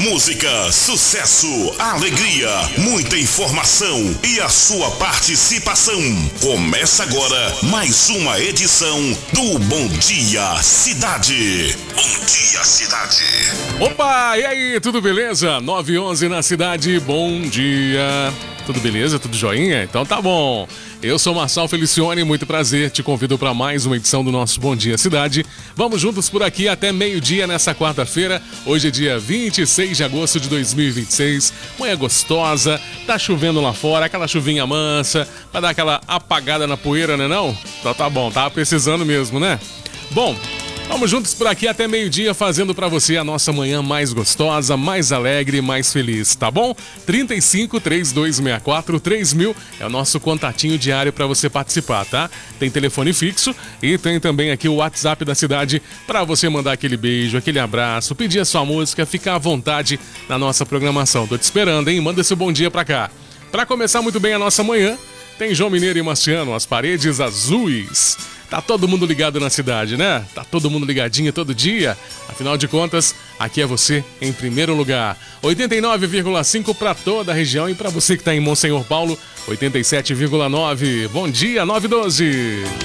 Música, sucesso, alegria, muita informação e a sua participação. Começa agora mais uma edição do Bom Dia Cidade. Bom Dia Cidade. Opa, e aí, tudo beleza? 9h11 na cidade, bom dia. Tudo beleza? Tudo joinha? Então tá bom. Eu sou Marçal Felicione, muito prazer. Te convido para mais uma edição do nosso Bom Dia Cidade. Vamos juntos por aqui até meio-dia nessa quarta-feira. Hoje é dia 26 de agosto de 2026. Manhã gostosa, tá chovendo lá fora, aquela chuvinha mansa, pra dar aquela apagada na poeira, né não? Então tá bom, tava precisando mesmo, né? Bom, vamos juntos por aqui até meio-dia, fazendo pra você a nossa manhã mais gostosa, mais alegre, mais feliz, tá bom? 35 3264 3000 é o nosso contatinho diário pra você participar, tá? Tem telefone fixo e tem também aqui o WhatsApp da cidade pra você mandar aquele beijo, aquele abraço, pedir a sua música, ficar à vontade na nossa programação. Tô te esperando, hein? Manda seu bom dia pra cá. Pra começar muito bem a nossa manhã, tem João Mineiro e Marciano, as paredes azuis. Tá todo mundo ligado na cidade, né? Tá todo mundo ligadinho todo dia. Afinal de contas, aqui é você em primeiro lugar. 89,5 para toda a região e para você que tá em Monsenhor Paulo, 87,9. Bom dia, 912.